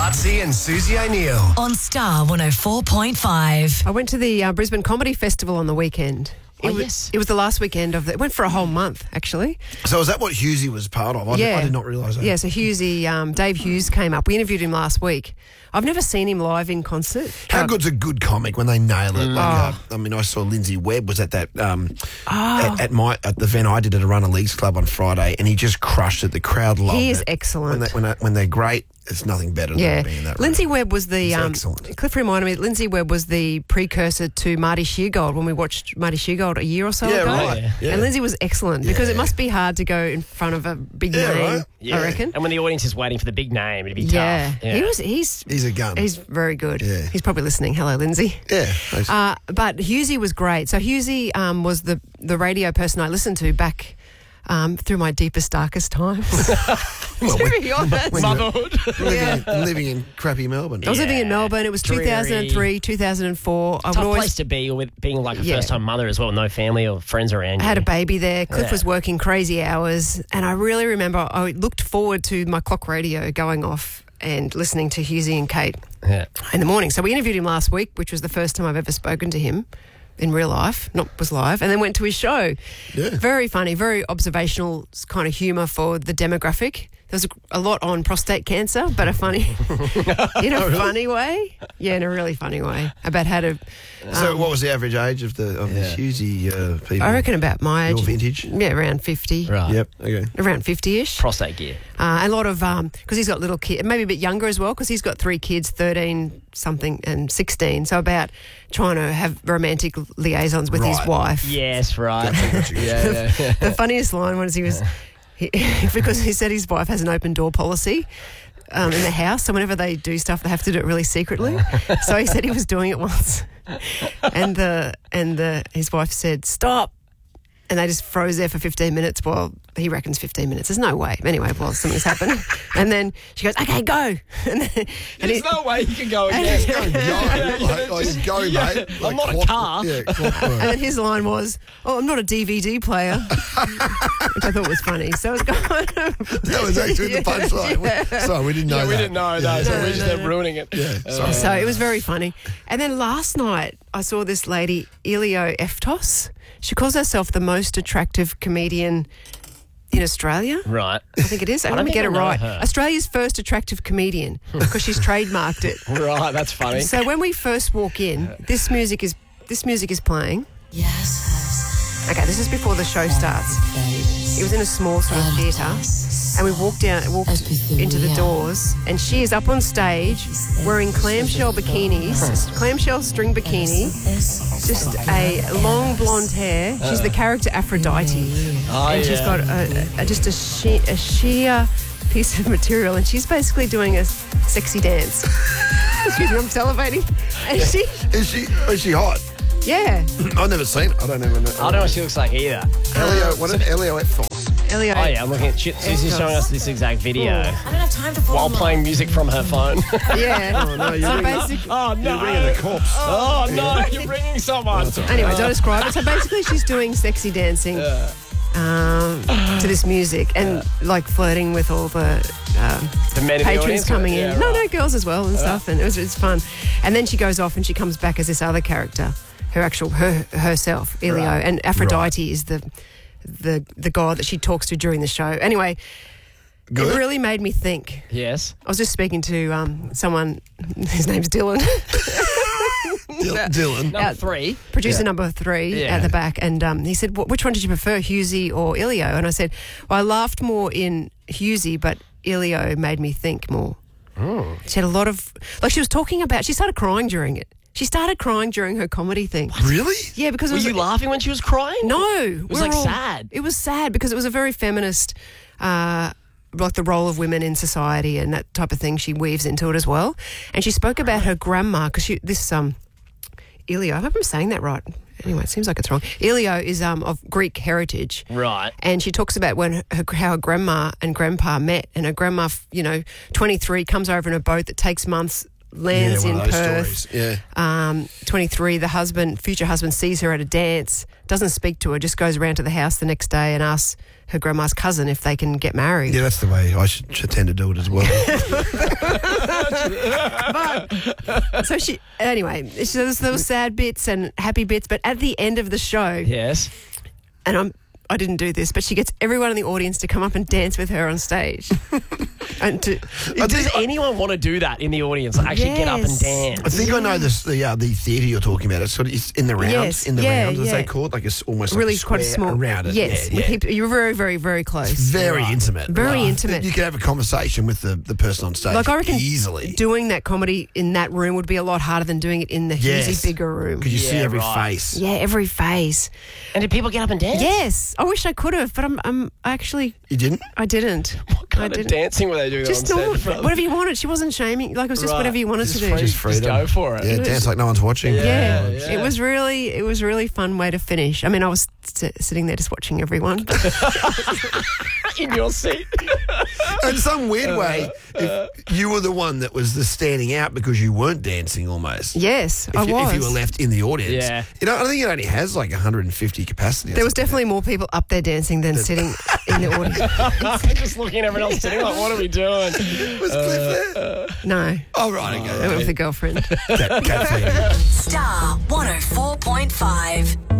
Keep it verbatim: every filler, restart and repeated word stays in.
Matsy and Susie O'Neill. On Star one oh four point five. I went to the uh, Brisbane Comedy Festival on the weekend. It Oh, was, yes. It was the last weekend of the... It went for a whole month, actually. So is that what Hughesy was part of? I, yeah. did, I did not realise that. Yeah, so Hughesy, um, Dave Hughes came up. We interviewed him last week. I've never seen him live in concert. How Uh, good's a good comic when they nail it? Like, uh, Oh. I mean, I saw Lindsay Webb was at that um, at, at my at the event I did at a Runner Leagues Club on Friday, and he just crushed it. The crowd loved it. He is excellent. When, they, when, they, when they're great, it's nothing better Yeah, than being in that. Lindsay room. Webb was the He's um, excellent. Cliff reminded me. Lindsay Webb was the precursor to Marty Sheargold when we watched Marty Sheargold a year or so Yeah, ago. right. Yeah. Yeah. And Lindsay was excellent because Yeah. it must be hard to go in front of a big Yeah, name. right. I reckon. And when the audience is waiting for the big name, it'd be Yeah. tough. Yeah. he was. He's He's a gun. he's very good. Yeah. He's probably listening. Hello, Lindsay. yeah. Thanks. Uh, but Hughesy was great. So Hughesy um, was the the radio person I listened to back um, through my deepest, darkest times. Well, to when- be honest. when you were Motherhood. living, in, living in crappy Melbourne. I was living in Yeah. Melbourne. It was Dreary. two thousand three, two thousand four. I would Tough always place to be with being like a Yeah. first time mother as well, no family or friends around I you. had a baby there. Cliff Yeah. was working crazy hours, and I really remember I looked forward to my clock radio going off and listening to Hughesy and Kate Yeah. in the morning. So we interviewed him last week, which was the first time I've ever spoken to him in real life, not was live, and then went to his show. Yeah. Very funny, very observational kind of humour for the demographic. There was a, a lot on prostate cancer, but a funny, in a funny way. Yeah, in a really funny way about how to. So, um, what was the average age of the of Yeah. the Hughesy uh, people? I reckon about my age. Your vintage? Yeah, around fifty. Right. Yep. Okay. Around fifty-ish. Prostate gear. Uh, a lot of, because he's got little kids, maybe a bit younger as well, because he's got three kids, thirteen something and sixteen. So about trying to have romantic liaisons with his Right. wife. Yes, right. Gotcha. yeah, yeah, yeah. The funniest line was he was, he, because he said his wife has an open door policy um, in the house. So whenever they do stuff, they have to do it really secretly. So he said he was doing it once. And the and the his wife said, "Stop." And they just froze there for fifteen minutes while he reckons fifteen minutes. There's no way. Anyway, while something's happening. And then she goes, "Okay, go." And, then, and There's he, no way you can go and- again. Go, like, like, go, yeah. mate. I'm not a clock- car. Yeah, clockwork. and then his line was, "Oh, I'm not a D V D player," which I thought was funny. So it's kind of That was actually Yeah, the punchline. yeah. Sorry, we didn't know Yeah, that. we didn't know that, so No, we're just no, there no. ruining it. Yeah, Uh, sorry. So it was very funny. And then last night, I saw this lady, Elio Eftos. She calls herself the most attractive comedian in Australia. Right. I think it is. I I let don't me think get I it know right. her. Australia's first attractive comedian because she's trademarked it. Right, that's funny. So when we first walk in, this music is this music is playing. Okay, this is before the show starts. It was in a small sort of theatre, and we walked down, walked into the doors, and she is up on stage wearing clamshell bikinis, clamshell string bikini, just a long blonde hair. She's the character Aphrodite, Oh, and she's yeah. got a, a, just a, she, a sheer piece of material, and she's basically doing a sexy dance. Excuse me, I'm salivating. And she, Is she is she hot? yeah, I've never seen it. I don't even know. I don't know what she looks like either. Elio, what is Elio Eftos? Elio. Oh, yeah, I'm looking at... She, Susie's showing us this exact video I don't have time to while playing music from her phone. Yeah. Oh, no, you're so ringing- basically, Oh, no. You're ringing the cops. Oh, no, you're bringing someone. anyway, don't describe it. So basically, she's doing sexy dancing um, to this music and like flirting with all the um, The men in the patrons audience? coming in. Yeah, No, right. no, girls as well and stuff. And it was it's fun. And then she goes off and she comes back as this other character, her actual her herself, Elio, Right. and Aphrodite is the the the god that she talks to during the show. Anyway. Good. It really made me think. Yes. I was just speaking to um, someone, his name's Dylan. Dil- Dylan. Number Out- three. Producer Yeah. number three Yeah. at the back, and um, he said, "Wh- "Which one did you prefer, Hughesy or Elio?" And I said, "Well, I laughed more in Hughesy, but Elio made me think more." She had a lot of, like, she was talking about. She started crying during it. She started crying during her comedy thing. Really? Yeah, because it Were was you laughing when she was crying? no, It was like sad. It was sad because it was a very feminist. Uh, like the role of women in society and that type of thing, she weaves into it as well. And she spoke about her grandma because she this um Elio, I hope I'm saying that right. Anyway, it seems like it's wrong. Elio is um of Greek heritage. Right. And she talks about when her, how her grandma and grandpa met, and her grandma, you know, twenty-three, comes over in a boat that takes months, lands yeah, in one of those Perth. stories. Yeah. Um, twenty-three, the husband, future husband, sees her at a dance, doesn't speak to her, just goes around to the house the next day and asks her grandma's cousin if they can get married. Yeah, that's the way I should, should tend to do it as well. But, so she, anyway, so there was little sad bits and happy bits, but at the end of the show, Yes. and I'm, I didn't do this, but she gets everyone in the audience to come up and dance with her on stage. and to, Does anyone want to do that in the audience? Like actually get up and Yes. dance? I think I know this, the uh, the theatre you're talking about. It's sort of it's in the round, Yes, in the yeah, round, as yeah. they call it, like it's almost really like a quite a square small around it. Yes, yeah, we yeah. keep, you're very, very, very close. Very Right. intimate. Very Right. intimate. You can have a conversation with the, the person on stage Like I reckon easily. doing that comedy in that room would be a lot harder than doing it in the Yes. huge bigger room. Because you see Yeah, every right. face. Yeah, every face. And did people get up and dance? Yes, I wish I could have, but I'm, I'm actually, You didn't? I didn't. What kind I of didn't. dancing were they doing Just on normal, stage? whatever you wanted. She wasn't shaming. Like it was just Right. whatever you wanted Just to do. free- Just freedom. go for it. Yeah, dance like no one's watching. Yeah, Yeah, yeah. it was really, it was a really fun way to finish. I mean, I was s- sitting there just watching everyone. In your seat. In some weird way, if you were the one that was the standing out because you weren't dancing almost. Yes, If I you, was. if you were left in the audience. Yeah. You know, I think it only has like one hundred fifty capacity. or There was something. definitely more people up there dancing than sitting in the audience. Just looking at everyone else sitting like, what are we doing? Was Cliff there? No, Oh, right, okay. I went with a girlfriend. Cat, cat feeding. Star one oh four point five.